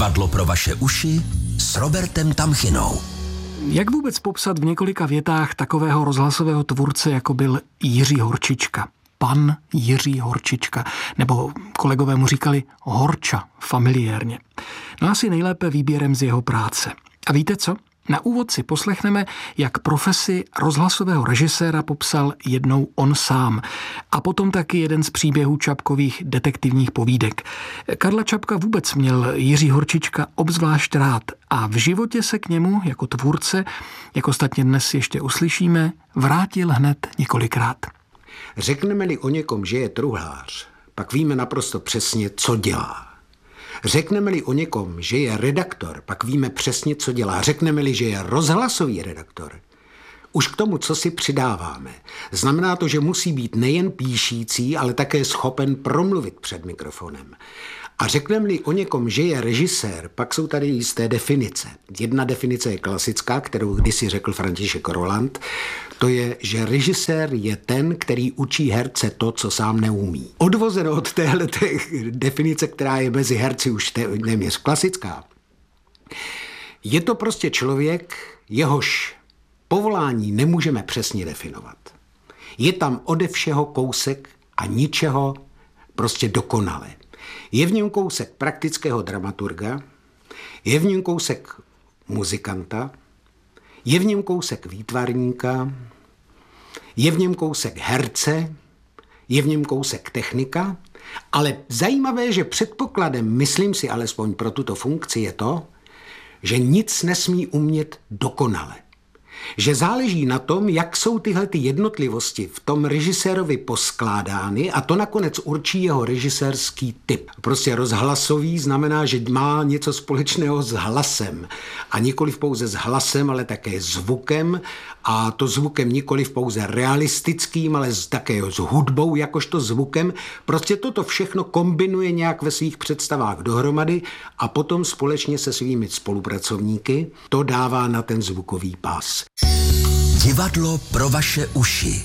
Divadlo pro vaše uši s Robertem Tamchinou. Jak vůbec popsat v několika větách takového rozhlasového tvůrce, jako byl Jiří Horčička? Pan Jiří Horčička, nebo kolegové mu říkali Horča familiérně. No asi nejlépe výběrem z jeho práce. A víte co? Na úvod si poslechneme, jak profesi rozhlasového režiséra popsal jednou on sám. A potom taky jeden z příběhů Čapkových detektivních povídek. Karla Čapka vůbec měl Jiří Horčička obzvlášť rád a v životě se k němu jako tvůrce, jak ostatně dnes ještě uslyšíme, vrátil hned několikrát. Řekneme-li o někom, že je truhlář, pak víme naprosto přesně, co dělá. Řekneme-li o někom, že je redaktor, pak víme přesně, co dělá. Řekneme-li, že je rozhlasový redaktor, už k tomu, co si přidáváme. Znamená to, že musí být nejen píšící, ale také schopen promluvit před mikrofonem. A řekneme-li o někom, že je režisér, pak jsou tady jisté definice. Jedna definice je klasická, kterou kdysi řekl František Roland. To je, že režisér je ten, který učí herce to, co sám neumí. Odvozeno od téhle definice, která je mezi herci už téměř klasická, je to prostě člověk, jehož povolání nemůžeme přesně definovat. Je tam ode všeho kousek a ničeho prostě dokonale. Je v něm kousek praktického dramaturga, je v něm kousek muzikanta, je v něm kousek výtvarníka, je v něm kousek herce, je v něm kousek technika, ale zajímavé, že předpokladem, myslím si alespoň pro tuto funkci, je to, že nic nesmí umět dokonale. Že záleží na tom, jak jsou tyhle jednotlivosti v tom režisérovi poskládány a to nakonec určí jeho režisérský typ. Prostě rozhlasový znamená, že má něco společného s hlasem. A nikoliv pouze s hlasem, ale také zvukem. A to zvukem nikoliv pouze realistickým, ale také s hudbou jakožto zvukem. Prostě toto všechno kombinuje nějak ve svých představách dohromady a potom společně se svými spolupracovníky to dává na ten zvukový pás. Divadlo pro vaše uši.